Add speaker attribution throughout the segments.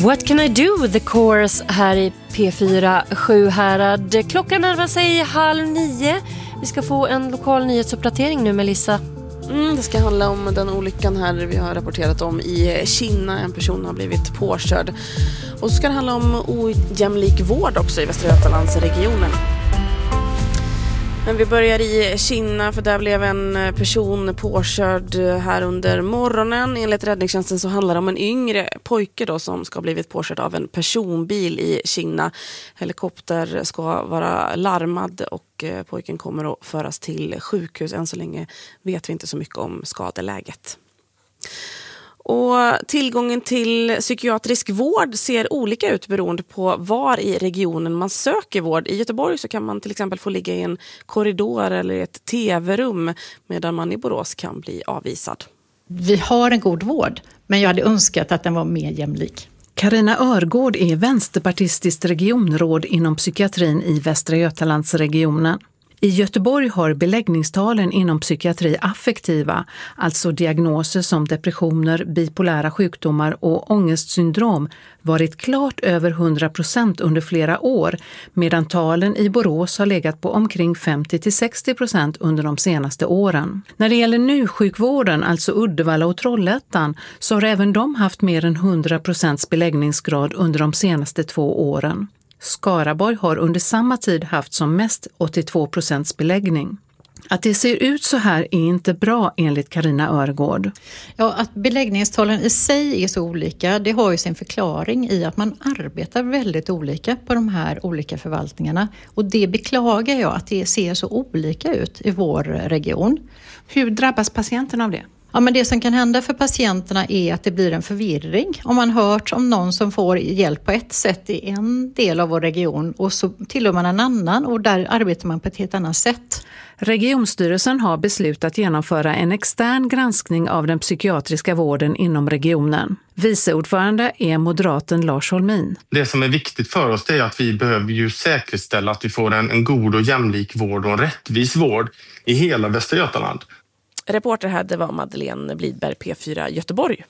Speaker 1: What can I do? The Chorus här i P4 Sjuhärad. Klockan närmar sig 8:30. Vi ska få en lokal nyhetsuppdatering nu, Melissa.
Speaker 2: Det ska handla om den olyckan här vi har rapporterat om i Kina. En person har blivit påkörd. Och så ska det handla om ojämlik vård också i Västra Götalandsregionen. Men vi börjar i Kina, för där blev en person påkörd här under morgonen. Enligt räddningstjänsten så handlar det om en yngre pojke då som ska ha blivit påkörd av en personbil i Kina. Helikopter ska vara larmad och pojken kommer att föras till sjukhus. Än så länge vet vi inte så mycket om skadeläget. Och tillgången till psykiatrisk vård ser olika ut beroende på var i regionen man söker vård. I Göteborg så kan man till exempel få ligga i en korridor eller ett tv-rum, medan man i Borås kan bli avvisad.
Speaker 3: Vi har en god vård, men jag hade önskat att den var mer jämlik.
Speaker 4: Carina Örgård är vänsterpartistiskt regionråd inom psykiatrin i Västra Götalandsregionen. I Göteborg har beläggningstalen inom psykiatri affektiva, alltså diagnoser som depressioner, bipolära sjukdomar och ångestsyndrom, varit klart över 100% under flera år, medan talen i Borås har legat på omkring 50-60% under de senaste åren. När det gäller NU-sjukvården, alltså Uddevalla och Trollhättan, så har även de haft mer än 100% beläggningsgrad under de senaste 2 åren. Skaraborg har under samma tid haft som mest 82% beläggning. Att det ser ut så här är inte bra enligt Carina Örgård.
Speaker 3: Ja, att beläggningstalen i sig är så olika, det har ju sin förklaring i att man arbetar väldigt olika på de här olika förvaltningarna. Och det beklagar jag, att det ser så olika ut i vår region.
Speaker 4: Hur drabbas patienten av det?
Speaker 3: Ja, men det som kan hända för patienterna är att det blir en förvirring. Om man hört om någon som får hjälp på ett sätt i en del av vår region och så tillhör man en annan och där arbetar man på ett helt annat sätt.
Speaker 4: Regionstyrelsen har beslutat genomföra en extern granskning av den psykiatriska vården inom regionen. Viceordförande är moderaten Lars Holmin.
Speaker 5: Det som är viktigt för oss är att vi behöver ju säkerställa att vi får en god och jämlik vård och en rättvis vård i hela Västra Götaland.
Speaker 2: Reporter här, det var Madeleine Blidberg, P4 Göteborg.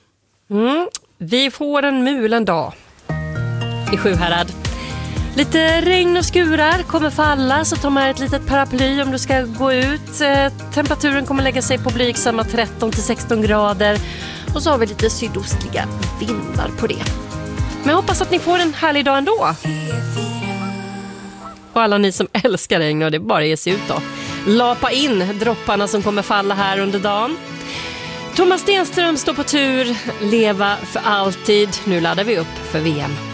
Speaker 1: Vi får en mulen dag i Sjuhärad. Lite regn och skurar kommer falla, så ta med ett litet paraply om du ska gå ut. Temperaturen kommer lägga sig på blygsamma 13-16 grader. Och så har vi lite sydostliga vindar på det. Men jag hoppas att ni får en härlig dag ändå. Och alla ni som älskar regn, och det bara ger sig ut då. Lapa in dropparna som kommer falla här under dagen. Thomas Stenström står på tur. Leva för alltid. Nu laddar vi upp för VM.